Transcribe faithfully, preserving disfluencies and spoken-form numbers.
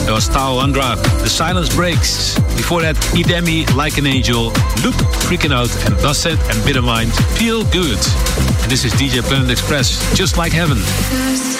That was Tao Andra, The Silence Breaks. Before that, Idemi, Like an Angel, Luke, Freaking Out, and Dusset and Bittermind, Feel Good. And this is D J Planet Express, Just Like Heaven.